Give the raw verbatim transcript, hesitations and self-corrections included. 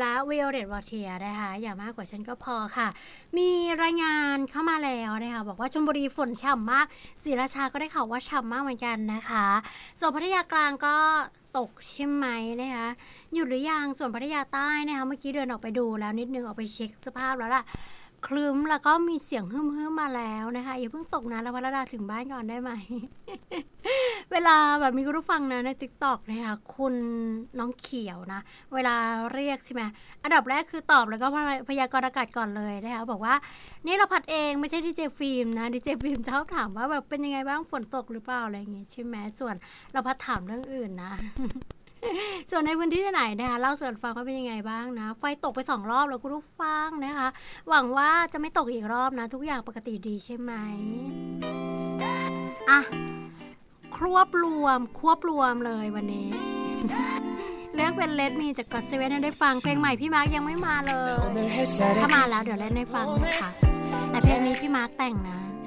และวิโอเลตวอเทียนะคะอย่ามากกว่าฉันก็พอค่ะมีรายงานเข้ามาแล้วนะคะบอกว่าชลบุรีฝนฉ่ำมากศรีราชาก็ได้ข่าวว่าฉ่ำมากเหมือนกันนะคะส่วนพัทยากลางก็ตกใช่ไหมนะคะหยุดหรือยังส่วนพัทยาใต้นะคะเมื่อกี้เดินออกไปดูแล้วนิดนึงออกไปเช็คสภาพแล้วล่ะคลึ้มแล้วก็มีเสียงฮึ่มๆมาแล้วนะคะอย่าเพิ่งตกนะแล้ววรดาถึงบ้านก่อนได้ไหม เวลาแบบมีคุณผู้ฟังนะใน ติ๊กต็อก นะคะคุณน้องเขียวนะเวลาเรียกใช่ไหมอันดับแรกคือตอบแล้วก็พยากรณ์อากาศก่อนเลยนะคะบอกว่านี่เราผัดเองไม่ใช่ดีเจฟิล์มนะดีเจฟิล์มชอบถามว่าแบบเป็นยังไงบ้างฝนตกหรือเปล่าอะไรอย่างงี้ใช่ไหมส่วนเราพัดถามเรื่องอื่นนะ ส่วนในพื้นที่ไหนนะคะเล่าส่วนฟังว่าเป็นยังไงบ้างนะไฟตกไปสองรอบแล้วคุณผู้ฟังนะคะหวังว่าจะไม่ตกอีกรอบนะทุกอย่างปกติดีใช่ไหมอ่ะควบรวมควบรวมเลยวันนี้ เลือกเป็นเลดมีจากก็อดเซเว่นให้ได้ฟังเพลงใหม่พี่มาร์กยังไม่มาเลยถ้ามาแล้วเดี๋ยวเล่นให้ฟังนะคะแต่เพลงนี้พี่มาร์กแต่งนะ